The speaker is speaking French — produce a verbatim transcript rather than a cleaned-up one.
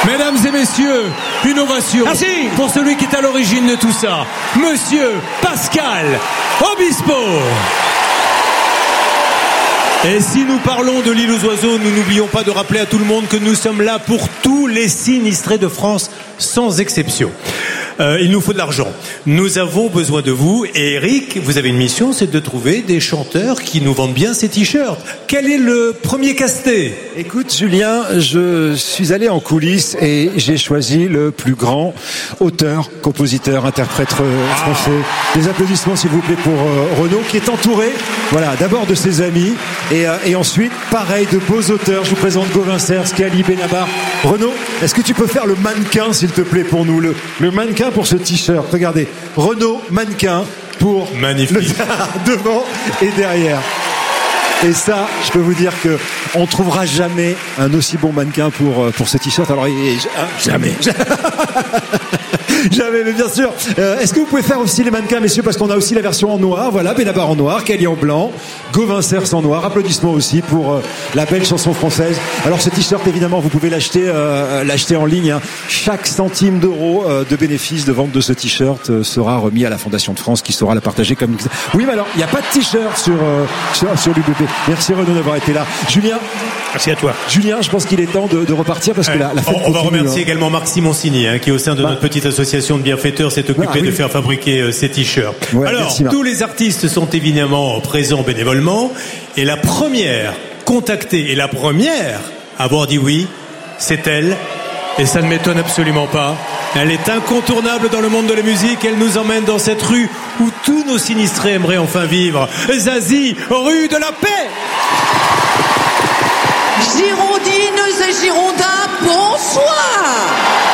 Mesdames et messieurs, une ovation. Merci. Pour celui qui est à l'origine de tout ça, Monsieur Pascal Obispo. Et si nous parlons de l'île aux oiseaux, nous n'oublions pas de rappeler à tout le monde que nous sommes là pour tous les sinistrés de France, sans exception. Euh, il nous faut de l'argent. Nous avons besoin de vous. Et Eric, vous avez une mission, c'est de trouver des chanteurs qui nous vendent bien ces t-shirts. Quel est le premier casté ? Écoute, Julien, je suis allé en coulisses et j'ai choisi le plus grand auteur, compositeur, interprète français. Ah. Des applaudissements, s'il vous plaît, pour euh, Renaud, qui est entouré, voilà, d'abord de ses amis et, euh, et ensuite, pareil, de beaux auteurs. Je vous présente Gauvin Cers, Scali, Benabar. Renaud, est-ce que tu peux faire le mannequin, s'il te plaît, pour nous, le, le mannequin pour ce t-shirt. Regardez, Renaud, mannequin pour magnifique le... devant et derrière. Et ça, je peux vous dire que on trouvera jamais un aussi bon mannequin pour pour ce t-shirt. Alors jamais, jamais, mais bien sûr. Euh, est-ce que vous pouvez faire aussi les mannequins, messieurs, parce qu'on a aussi la version en noir. Voilà, Benabar en noir, Cali en blanc, Gauvin Cers en noir. Applaudissements aussi pour euh, la belle chanson française. Alors ce t-shirt, évidemment, vous pouvez l'acheter, euh, l'acheter en ligne. Hein. Chaque centime d'euro euh, de bénéfice de vente de ce t-shirt euh, sera remis à la Fondation de France, qui saura la partager comme. Oui, mais alors il n'y a pas de t-shirt sur euh, sur, sur l'U B P. Merci Renaud d'avoir été là. Julien. Merci à toi. Julien, je pense qu'il est temps de, de repartir parce que la, la fête on, on va continue, remercier hein. également Marc Simoncini, hein, qui au sein de bah. notre petite association de bienfaiteurs s'est occupé ah, oui. de faire fabriquer euh, ces t-shirts. Ouais, Alors, merci, tous les artistes sont évidemment présents bénévolement et la première contactée et la première à avoir dit oui, c'est elle. Et ça ne m'étonne absolument pas. Elle est incontournable dans le monde de la musique. Elle nous emmène dans cette rue où tous nos sinistrés aimeraient enfin vivre. Zazie, rue de la Paix. Girondine.